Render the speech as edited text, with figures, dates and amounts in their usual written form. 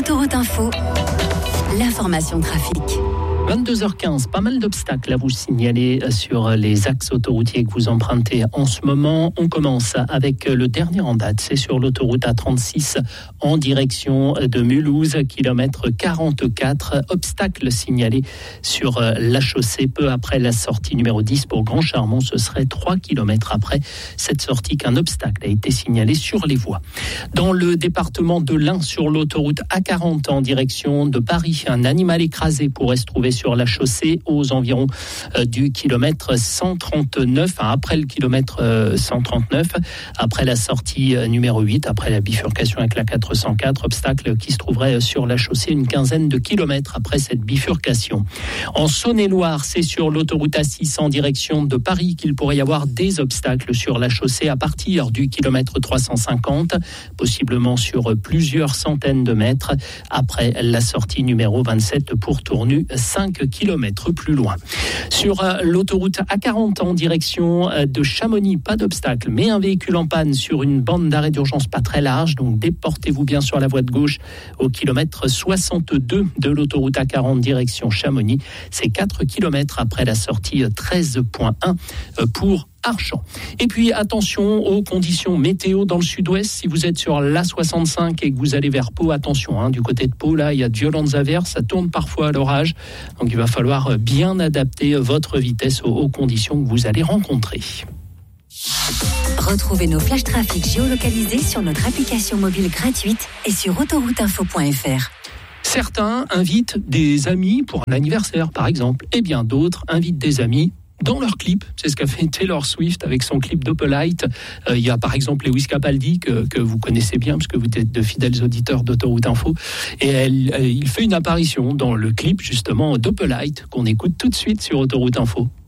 Autoroute Info, l'information trafic. 22h15, pas mal d'obstacles à vous signaler sur les axes autoroutiers que vous empruntez en ce moment. On commence avec le dernier en date, c'est sur l'autoroute A36 en direction de Mulhouse, kilomètre 44. Obstacle signalé sur la chaussée peu après la sortie numéro 10 pour Grand Charmont. Ce serait 3 kilomètres après cette sortie qu'un obstacle a été signalé sur les voies. Dans le département de l'Ain, sur l'autoroute A40 en direction de Paris, un animal écrasé pourrait se trouver sur la chaussée aux environs du kilomètre 139, après le kilomètre 139, après la sortie numéro 8, après la bifurcation avec la 404, obstacle qui se trouverait sur la chaussée une quinzaine de kilomètres après cette bifurcation. En Saône-et-Loire, c'est sur l'autoroute A6 en direction de Paris qu'il pourrait y avoir des obstacles sur la chaussée à partir du kilomètre 350, possiblement sur plusieurs centaines de mètres après la sortie numéro 27 pour Tournu, 5 kilomètres plus loin. Sur l'autoroute A40 en direction de Chamonix, pas d'obstacle, mais un véhicule en panne sur une bande d'arrêt d'urgence pas très large, donc déportez-vous bien sur la voie de gauche au kilomètre 62 de l'autoroute A40 direction Chamonix. C'est 4 kilomètres après la sortie 13.1 pour Archamps. Et puis attention aux conditions météo dans le sud-ouest. Si vous êtes sur l'A65 et que vous allez vers Pau, attention, du côté de Pau, là, il y a de violentes averses, ça tourne parfois à l'orage. Donc il va falloir bien adapter votre vitesse aux conditions que vous allez rencontrer. Retrouvez nos flash trafic géolocalisés sur notre application mobile gratuite et sur autorouteinfo.fr. Certains invitent des amis pour un anniversaire, par exemple, et bien d'autres invitent des amis dans leur clip. C'est ce qu'a fait Taylor Swift avec son clip Doppelite. Il y a par exemple Lewis Capaldi que vous connaissez bien parce que vous êtes de fidèles auditeurs d'Autoroute Info, et il fait une apparition dans le clip justement Doppelite qu'on écoute tout de suite sur Autoroute Info.